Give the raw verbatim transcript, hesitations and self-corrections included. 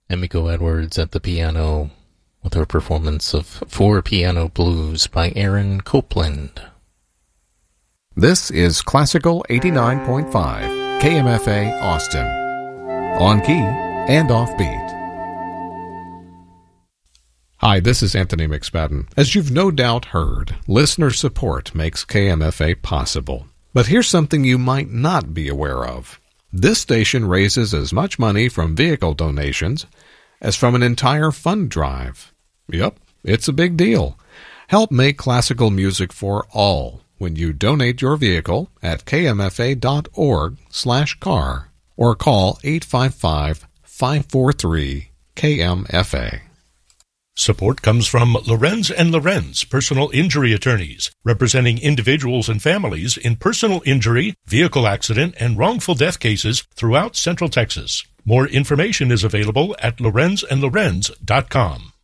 Emiko Edwards at the piano with her performance of Four Piano Blues by Aaron Copland. This is Classical eighty-nine point five, K M F A Austin. On key and offbeat. Hi, this is Anthony McSpadden. As you've no doubt heard, listener support makes K M F A possible. But here's something you might not be aware of. This station raises as much money from vehicle donations as from an entire fund drive. Yep, it's a big deal. Help make classical music for all when you donate your vehicle at kmfa.org slash car or call eight five five, five four three, K M F A. Support comes from Lorenz and Lorenz, personal injury attorneys, representing individuals and families in personal injury, vehicle accident, and wrongful death cases throughout Central Texas. More information is available at lorenz and lorenz dot com.